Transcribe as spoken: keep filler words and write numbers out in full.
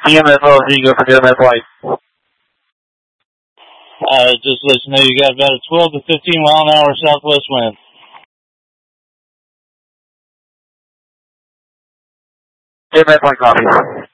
G M S L, you go for G M S Light. Uh, just let you know you got about a twelve to fifteen mile an hour southwest wind. G M S Light, copy.